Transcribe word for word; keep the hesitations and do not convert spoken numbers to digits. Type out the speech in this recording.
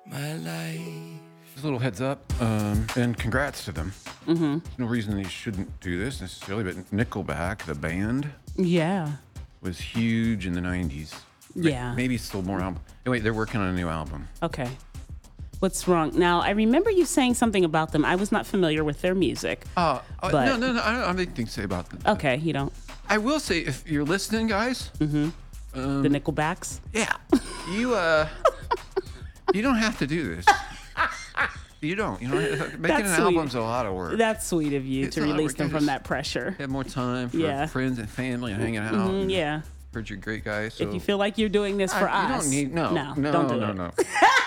my life. Just a little heads up, um, and congrats to them. Mm-hmm. There's no reason they shouldn't do this necessarily, but Nickelback, the band, Yeah. was huge in the nineties. Yeah. Maybe still more album. Anyway, they're working on a new album. Okay. What's wrong? Now, I remember you saying something about them. I was not familiar with their music. Uh, uh, But- no, no, no. I don't have anything to say about them. Okay, you don't. I will say, if you're listening, guys, Mm-hmm. um, The Nickelbacks? yeah, you uh, you don't have to do this. You don't. You know, making That's an sweet. album's a lot of work. That's sweet of you It's to a lot of release work. them I from just- that pressure. Have more time for Yeah. friends and family and hanging out. Mhm, and yeah. Heard you're a great guy. So If you feel like you're doing this for I- us. you don't need no, no, no, don't do no, it. no.